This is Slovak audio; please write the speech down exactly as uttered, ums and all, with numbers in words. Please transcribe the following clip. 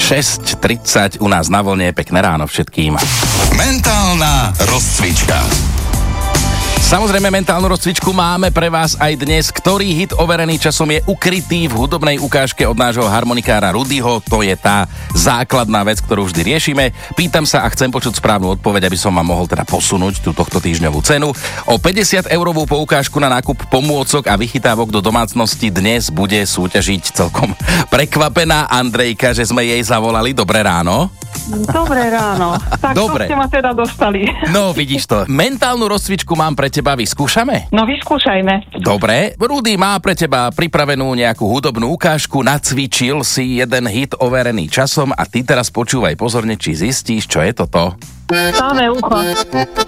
šesť tridsať u nás na vlne. Pekné ráno všetkým. Mentálna rozcvička. Samozrejme, mentálnu rozcvičku máme pre vás aj dnes. Ktorý hit overený časom je ukrytý v hudobnej ukážke od nášho harmonikára Rudyho? To je tá základná vec, ktorú vždy riešime. Pýtam sa a chcem počuť správnu odpoveď, aby som vám mohol teda posunúť tú tohto týždňovú cenu. O päťdesiat eurovú poukážku na nákup pomôcok a vychytávok do domácnosti dnes bude súťažiť celkom prekvapená Andrejka, že sme jej zavolali. Dobré ráno. Dobré ráno. Tak Dobre. to ste ma teda dostali. No, vidíš to. Mentálnu rozcvičku mám pre teba, vyskúšame? No vyskúšajme. Dobre. Rudy má pre teba pripravenú nejakú hudobnú ukážku, nacvičil si jeden hit overený časom a ty teraz počúvaj pozorne, či zistíš, čo je toto. Samé ucho.